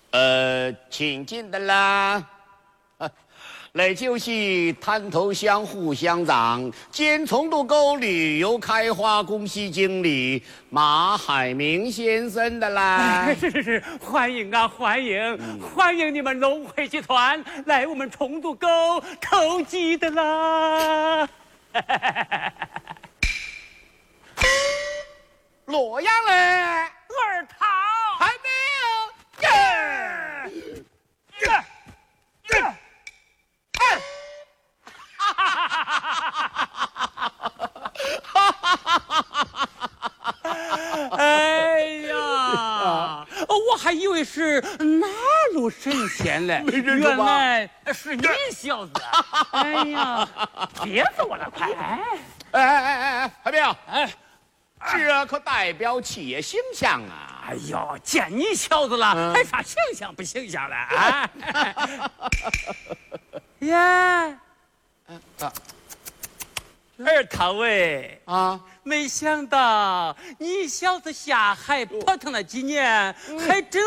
亲近的啦。那就是滩头乡胡乡长兼重度沟旅游开发公司经理马海明先生的啦。 是，欢迎啊，欢迎你们龙汇集团来我们重度沟投机的啦。 洛阳嘞， 二桃还没有。 哎呀，我还以为是哪路神仙嘞，原来是你小子！哎呀，憋死我了，快！ 还没有？这可代表企业形象啊！ 哎呦，见你小子了，还啥形象不形象了啊？呀，二桃喂啊！ 没想到你小子下海扑腾了几年，还真